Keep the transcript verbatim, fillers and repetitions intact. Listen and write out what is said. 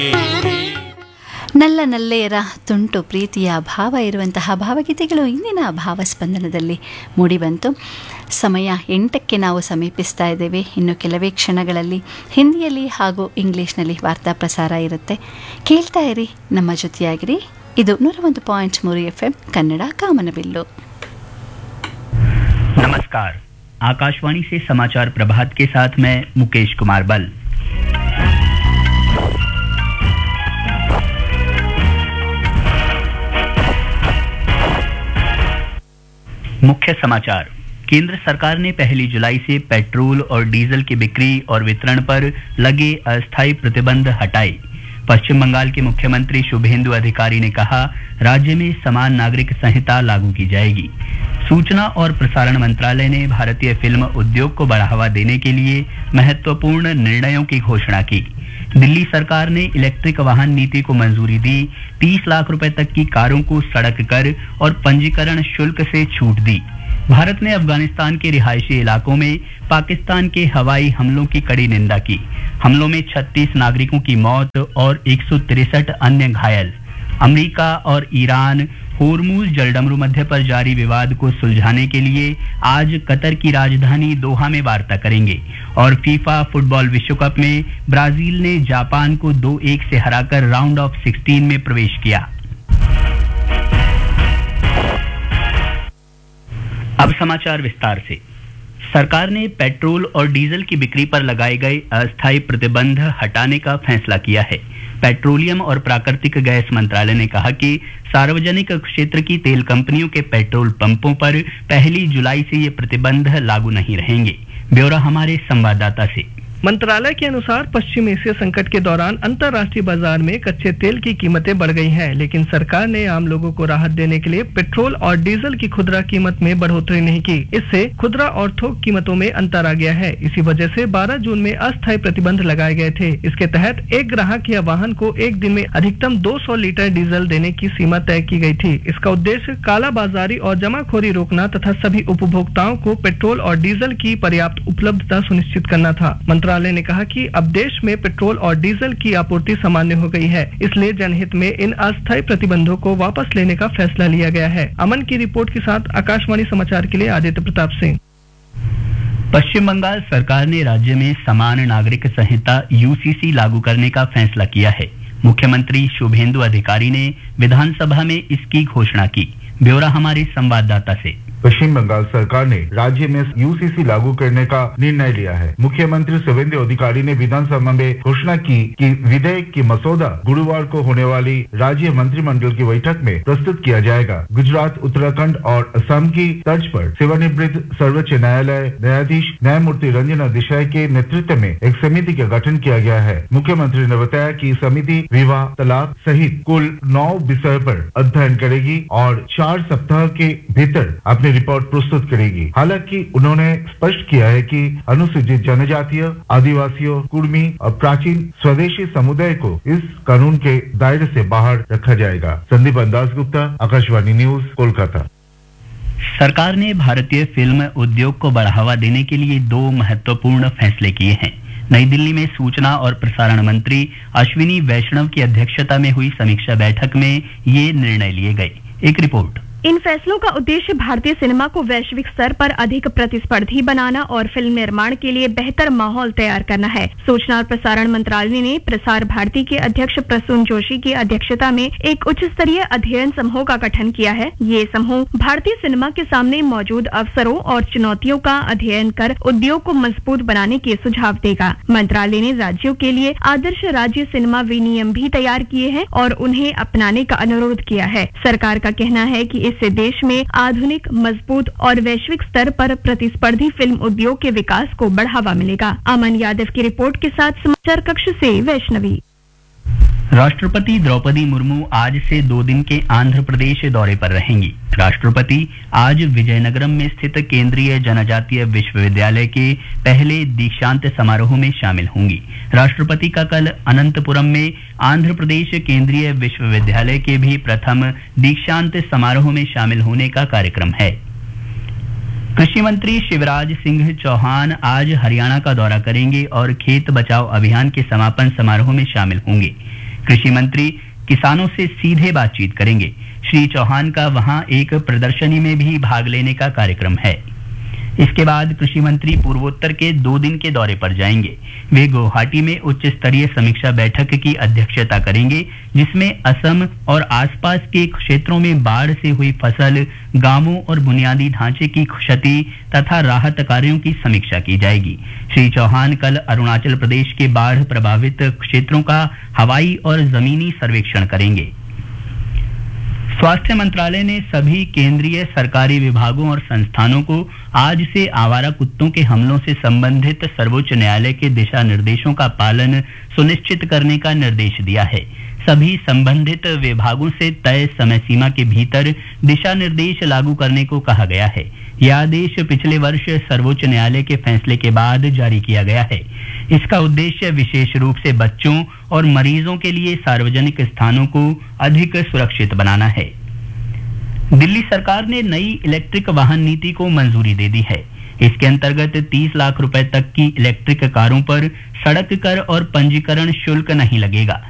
ನಲ್ಲ ನಲ್ಲೆಯರ ತುಂಟು ಪ್ರೀತಿಯ ಭಾವ ಇರುವಂತಹ ಭಾವಗೀತೆಗಳು ಇಂದಿನ ಭಾವಸ್ಪಂದನದಲ್ಲಿ ಮೂಡಿಬಂತು. ಸಮಯ ಎಂಟಕ್ಕೆ ನಾವು ಸಮೀಪಿಸ್ತಾ ಇದ್ದೇವೆ. ಇನ್ನು ಕೆಲವೇ ಕ್ಷಣಗಳಲ್ಲಿ ಹಿಂದಿಯಲ್ಲಿ ಹಾಗೂ ಇಂಗ್ಲೀಷ್ನಲ್ಲಿ ವಾರ್ತಾ ಪ್ರಸಾರ ಇರುತ್ತೆ. ಕೇಳ್ತಾ ಇರಿ, ನಮ್ಮ ಜೊತೆಯಾಗಿರಿ. ಇದು ನೂರ ಒಂದು ಪಾಯಿಂಟ್ ಮೂರು ಎಫ್ ಎಂ ಕನ್ನಡ ಕಾಮನಬಿಲ್ಲು. नमस्कार, आकाशवाणी से समाचार प्रभात के साथ मैं मुकेश कुमार बल। मुख्य समाचार। केंद्र सरकार ने पहली जुलाई से पेट्रोल और डीजल की बिक्री और वितरण पर लगे अस्थायी प्रतिबंध हटाए। पश्चिम बंगाल के मुख्यमंत्री शुभेंदु अधिकारी ने कहा, राज्य में समान नागरिक संहिता लागू की जाएगी। सूचना और प्रसारण मंत्रालय ने भारतीय फिल्म उद्योग को बढ़ावा देने के लिए महत्वपूर्ण निर्णयों की घोषणा की। दिल्ली सरकार ने इलेक्ट्रिक वाहन नीति को मंजूरी दी। तीस लाख रुपए तक की कारों को सड़क कर और पंजीकरण शुल्क से छूट दी। भारत ने अफगानिस्तान के रिहायशी इलाकों में पाकिस्तान के हवाई हमलों की कड़ी निंदा की। हमलों में छत्तीस नागरिकों की मौत और एक सौ तिरसठ अन्य घायल। अमेरिका और ईरान होर्मुज जलडमरू मध्य पर जारी विवाद को सुलझाने के लिए आज कतर की राजधानी दोहा में वार्ता करेंगे। और फीफा फुटबॉल विश्व कप में ब्राजील ने जापान को दो एक से हराकर राउंड ऑफ सिक्सटीन में प्रवेश किया। अब समाचार विस्तार से। सरकार ने पेट्रोल और डीजल की बिक्री पर लगाए गए अस्थायी प्रतिबंध हटाने का फैसला किया है। पेट्रोलियम और प्राकृतिक गैस मंत्रालय ने कहा कि सार्वजनिक क्षेत्र की तेल कंपनियों के पेट्रोल पंपों पर पहली जुलाई से ये प्रतिबंध लागू नहीं रहेंगे। ब्यौरा हमारे संवाददाता से। मंत्रालय के अनुसार पश्चिम एशिया संकट के दौरान अंतर्राष्ट्रीय बाजार में कच्चे तेल की कीमतें बढ़ गई हैं, लेकिन सरकार ने आम लोगों को राहत देने के लिए पेट्रोल और डीजल की खुदरा कीमत में बढ़ोतरी नहीं की। इससे खुदरा और थोक कीमतों में अंतर आ गया है। इसी वजह से बारह जून में अस्थायी प्रतिबंध लगाए गए थे। इसके तहत एक ग्राहक या वाहन को एक दिन में अधिकतम दो सौ लीटर डीजल देने की सीमा तय की गई थी। इसका उद्देश्य कालाबाजारी और जमाखोरी रोकना तथा सभी उपभोक्ताओं को पेट्रोल और डीजल की पर्याप्त उपलब्धता सुनिश्चित करना था। मंत्रालय ने कहा कि अब देश में पेट्रोल और डीजल की आपूर्ति सामान्य हो गई है, इसलिए जनहित में इन अस्थायी प्रतिबंधों को वापस लेने का फैसला लिया गया है। अमन की रिपोर्ट के साथ आकाशवाणी समाचार के लिए आदित्य प्रताप सिंह। पश्चिम बंगाल सरकार ने राज्य में समान नागरिक संहिता यूसीसी लागू करने का फैसला किया है। मुख्यमंत्री शुभेंदु अधिकारी ने विधानसभा में इसकी घोषणा की। ब्यौरा हमारे संवाददाता से। पश्चिम बंगाल सरकार ने राज्य में यूसीसी लागू करने का निर्णय लिया है। मुख्यमंत्री शुभेंदु अधिकारी ने विधानसभा में घोषणा की कि विधेयक की मसौदा गुरुवार को होने वाली राज्य मंत्रिमंडल की बैठक में प्रस्तुत किया जाएगा। गुजरात, उत्तराखंड और असम की तर्ज पर सेवानिवृत्त सर्वोच्च न्यायालय न्यायाधीश न्यायमूर्ति रंजना देसाई के नेतृत्व में एक समिति का गठन किया गया है। मुख्यमंत्री ने बताया कि समिति विवाह, तलाक सहित कुल नौ विषय पर अध्ययन करेगी और चार सप्ताह के भीतर अपने रिपोर्ट प्रस्तुत करेगी। हालांकि उन्होंने स्पष्ट किया है कि अनुसूचित जनजातीय, आदिवासियों, कुर्मी और प्राचीन स्वदेशी समुदाय को इस कानून के दायरे से बाहर रखा जाएगा। संदीप दासगुप्ता, आकाशवाणी न्यूज, कोलकाता। सरकार ने भारतीय फिल्म उद्योग को बढ़ावा देने के लिए दो महत्वपूर्ण फैसले किए हैं। नई दिल्ली में सूचना और प्रसारण मंत्री अश्विनी वैष्णव की अध्यक्षता में हुई समीक्षा बैठक में ये निर्णय लिए गए। एक रिपोर्ट। इन फैसलों का उद्देश्य भारतीय सिनेमा को वैश्विक स्तर पर अधिक प्रतिस्पर्धी बनाना और फिल्म निर्माण के लिए बेहतर माहौल तैयार करना है। सूचना और प्रसारण मंत्रालय ने प्रसार भारती के अध्यक्ष प्रसून जोशी की अध्यक्षता में एक उच्च स्तरीय अध्ययन समूह का गठन किया है। ये समूह भारतीय सिनेमा के सामने मौजूद अवसरों और चुनौतियों का अध्ययन कर उद्योग को मजबूत बनाने के सुझाव देगा। मंत्रालय ने राज्यों के लिए आदर्श राज्य सिनेमा विनियम भी तैयार किए हैं और उन्हें अपनाने का अनुरोध किया है। सरकार का कहना है कि इससे देश में आधुनिक, मजबूत और वैश्विक स्तर पर प्रतिस्पर्धी फिल्म उद्योग के विकास को बढ़ावा मिलेगा। अमन यादव की रिपोर्ट के साथ समाचार कक्ष से वैष्णवी। राष्ट्रपति द्रौपदी मुर्मू आज से दो दिन के आंध्र प्रदेश दौरे पर रहेंगी। राष्ट्रपति आज विजयनगरम में स्थित केंद्रीय जनजातीय विश्वविद्यालय के पहले दीक्षांत समारोह में शामिल होंगी। राष्ट्रपति का कल अनंतपुरम में आंध्र प्रदेश केंद्रीय विश्वविद्यालय के भी प्रथम दीक्षांत समारोह में शामिल होने का कार्यक्रम है। कृषि मंत्री शिवराज सिंह चौहान आज हरियाणा का दौरा करेंगे और खेत बचाओ अभियान के समापन समारोह में शामिल होंगे। कृषि मंत्री किसानों से सीधे बातचीत करेंगे। श्री चौहान का वहां एक प्रदर्शनी में भी भाग लेने का कार्यक्रम है। इसके बाद कृषि मंत्री पूर्वोत्तर के दो दिन के दौरे पर जाएंगे। वे गुवाहाटी में उच्च स्तरीय समीक्षा बैठक की अध्यक्षता करेंगे, जिसमें असम और आसपास के क्षेत्रों में बाढ़ से हुई फसल, गांवों और बुनियादी ढांचे की क्षति तथा राहत कार्यों की समीक्षा की जाएगी। श्री चौहान कल अरुणाचल प्रदेश के बाढ़ प्रभावित क्षेत्रों का हवाई और जमीनी सर्वेक्षण करेंगे। स्वास्थ्य मंत्रालय ने सभी केंद्रीय सरकारी विभागों और संस्थानों को आज से आवारा कुत्तों के हमलों से संबंधित सर्वोच्च न्यायालय के दिशा निर्देशों का पालन सुनिश्चित करने का निर्देश दिया है। सभी संबंधित विभागों से तय समय सीमा के भीतर दिशा निर्देश लागू करने को कहा गया है। यह आदेश पिछले वर्ष सर्वोच्च न्यायालय के फैसले के बाद जारी किया गया है। इसका उद्देश्य विशेष रूप से बच्चों और मरीजों के लिए सार्वजनिक स्थानों को अधिक सुरक्षित बनाना है। दिल्ली सरकार ने नई इलेक्ट्रिक वाहन नीति को मंजूरी दे दी है। इसके अंतर्गत तीस लाख रुपए तक की इलेक्ट्रिक कारों पर सड़क कर और पंजीकरण शुल्क नहीं लगेगा।